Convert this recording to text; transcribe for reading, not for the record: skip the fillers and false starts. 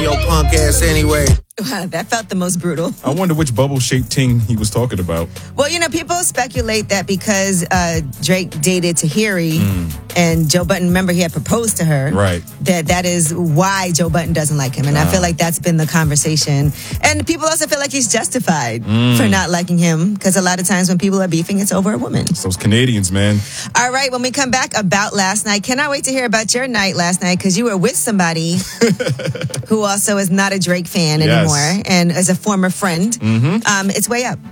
to your punk ass anyway. That felt the most brutal. I wonder which bubble-shaped ting he was talking about. Well, people speculate that because Drake dated Tahiri and Joe Budden, remember he had proposed to her. Right. That is why Joe Budden doesn't like him. And I feel like that's been the conversation. And people also feel like he's justified for not liking him because a lot of times when people are beefing, it's over a woman. It's those Canadians, man. All right, when we come back about last night, cannot wait to hear about your night last night because you were with somebody who also is not a Drake fan anymore and is a former friend. It's way up.